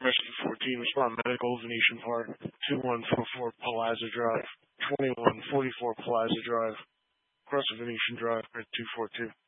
Rescue 14, respond medical, Venetian Park, 2144 Palazzo Drive, 2144 Palazzo Drive, across the Venetian Drive, 242.